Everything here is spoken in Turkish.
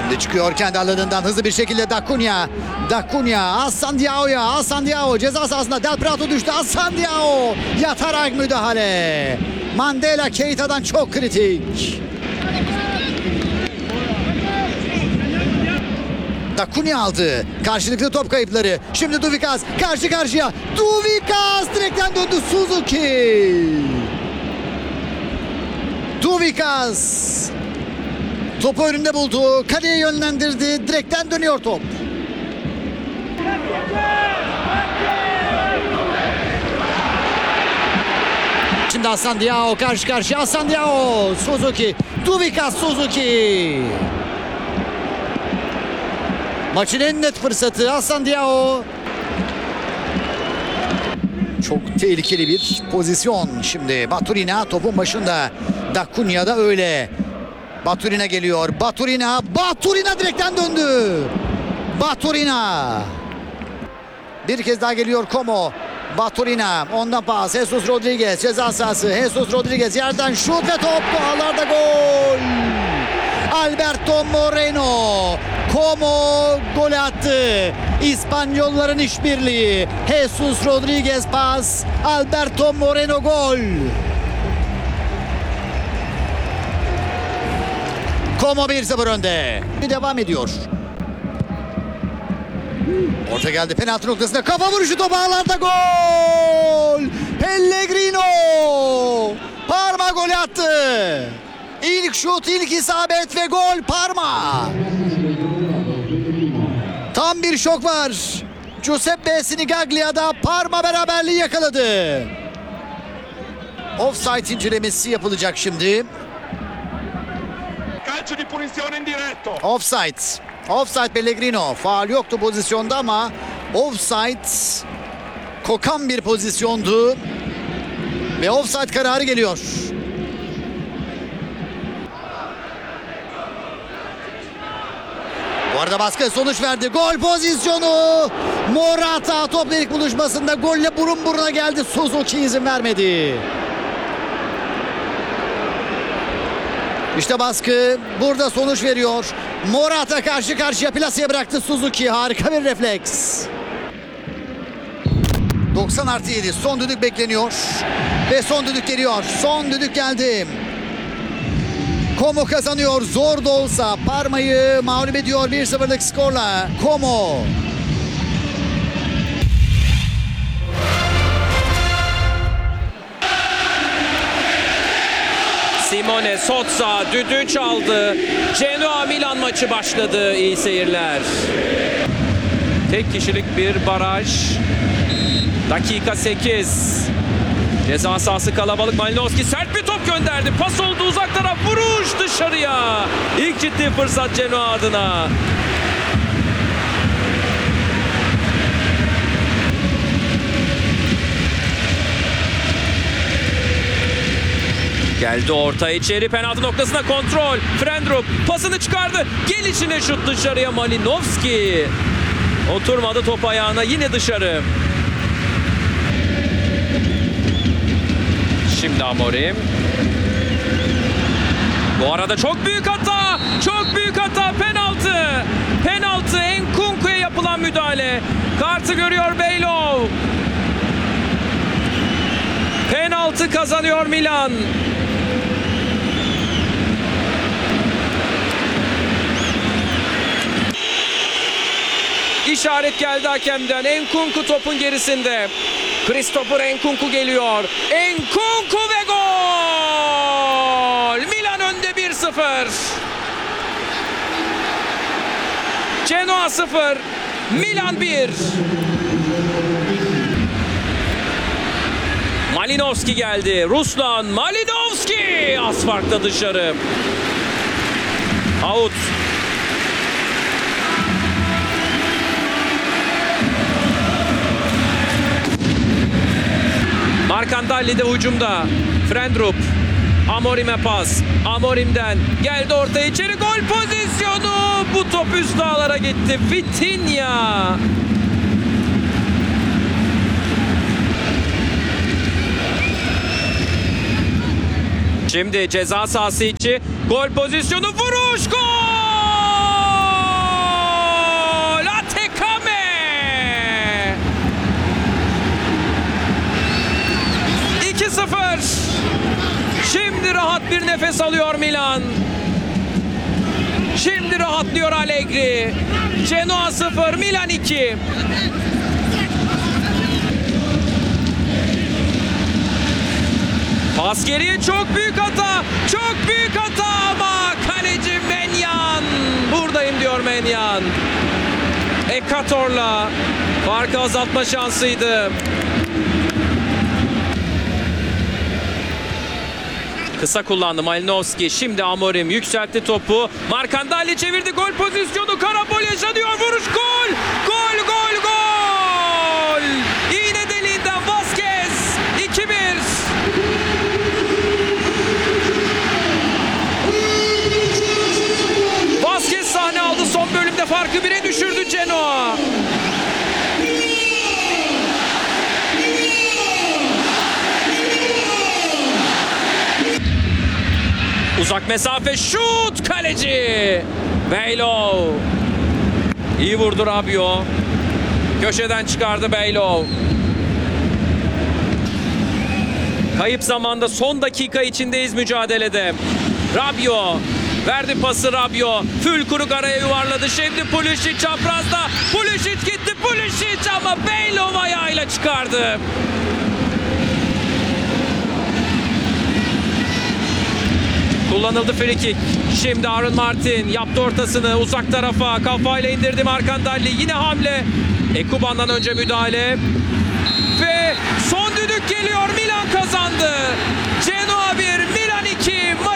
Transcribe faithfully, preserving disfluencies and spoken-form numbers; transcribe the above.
Şimdi çıkıyor kendi alanından hızlı bir şekilde Dacunya. Dacunya, Hasan Diao'ya. Hasan Diao ceza sahasında Del Prado düştü. Hasan Diao yatarak müdahale. Mandela Keita'dan çok kritik. Dacunya aldı. Karşılıklı top kayıpları. Şimdi Duvikas karşı karşıya. Duvikas direkten döndü Suzuki. Duvikas topu önünde buldu. Kaleye yönlendirdi. Direkten dönüyor top. Şimdi Hasan Diao karşı karşıya. Hasan Diao. Suzuki. Duvikas Suzuki. Maçın en net fırsatı Hasan Diao. Çok tehlikeli bir pozisyon. Şimdi Baturina topun başında. Dacunya da öyle. Baturina geliyor. Baturina. Baturina direkten döndü. Baturina. Bir kez daha geliyor Como. Baturina. Ondan pas. Jesus Rodriguez. Ceza sahası. Jesus Rodriguez yerden şut ve top ağlarda gol. Alberto Moreno. Como gol attı. İspanyolların işbirliği. Jesus Rodriguez pas. Alberto Moreno gol. Como bir sıfır önde. Devam ediyor. Orta geldi penaltı noktasında. Kafa vuruşu top ağlarda gol. Pellegrino. Parma gol attı. İlk şut, ilk isabet ve gol Parma. Tam bir şok var. Giuseppe Sinigaglia'da Parma beraberliği yakaladı. Offside incelemesi yapılacak şimdi. Calcio di punizione in diretto. Offside. Offside Pellegrino. Faul yoktu pozisyonda ama offside kokan bir pozisyondu. Ve offside kararı geliyor. Bu arada baskı sonuç verdi. Gol pozisyonu. Morata topla ilk buluşmasında golle burun buruna geldi. Suzuki izin vermedi. İşte baskı burada sonuç veriyor. Morata karşı karşıya plaseye bıraktı Suzuki. Harika bir refleks. doksan artı yedi. Son düdük bekleniyor. Ve son düdük geliyor. Son düdük geldi. Como kazanıyor. Zor da olsa Parma'yı mağlup ediyor bir sıfırlık skorla. Como. Simone Sozza düdüğü çaldı. Genoa Milan maçı başladı. İyi seyirler. Tek kişilik bir baraj. Dakika sekiz. Ceza sahası kalabalık. Malinowski sert bir top gönderdi. Pas oldu uzak taraf. Vuruş dışarıya. İlk ciddi fırsat Genoa adına. Geldi orta içeri penaltı noktasına kontrol. Frendrup pasını çıkardı. Gelişine şut dışarıya Malinowski. Oturmadı top ayağına yine dışarı. Şimdi Amorim. Bu arada çok büyük hata. Çok büyük hata. Penaltı. Penaltı. Nkunku'ya yapılan müdahale. Kartı görüyor Beylov. Penaltı kazanıyor Milan. İşaret geldi hakemden. Nkunku topun gerisinde. Christopher Nkunku geliyor. Nkunku ve gol! Milan önde bir sıfır. Genoa sıfır. Milan bir. Malinowski geldi. Ruslan Malinowski. Az farkla dışarı. Out. Marcandalli de hücumda. Frendrup. Amorim'e pas. Amorim'den geldi ortaya içeri gol pozisyonu. Bu top üst ağlara gitti. Vitinha. Şimdi ceza sahası içi gol pozisyonu vuruş gol! iki sıfır. Şimdi rahat bir nefes alıyor Milan. Şimdi rahatlıyor Allegri. Genoa sıfır, Milan iki. Pas geriye, çok büyük hata. Çok büyük hata ama kaleci Menyan. Buradayım diyor Menyan. Ekator'la farkı azaltma şansıydı. Kısa kullandı Malinovski. Şimdi Amorim yükseltti topu. Marcandali çevirdi. Gol pozisyonu. Karambol yaşanıyor. Vuruş, gol. Gol, gol, gol. İğne deliğinden Vazquez. iki bir. Vazquez sahne aldı. Son bölümde farkı bire düşürdü Genoa. Uzak mesafe şut, kaleci Beylov. İyi vurdu Rabiot. Köşeden çıkardı Beylov. Kayıp zamanda son dakika içindeyiz mücadelede. Rabiot verdi pası, Rabiot Fülkuruk araya yuvarladı. Şimdi Pulisic çaprazda. Pulisic gitti, Pulisic ama Beylov ayağıyla çıkardı. Kullanıldı free kick. Şimdi Aaron Martin yaptı ortasını uzak tarafa. Kafayla indirdi Marcandali. Yine hamle. Ekuban'dan önce müdahale. Ve son düdük geliyor. Milan kazandı. Genoa bir, Milan iki.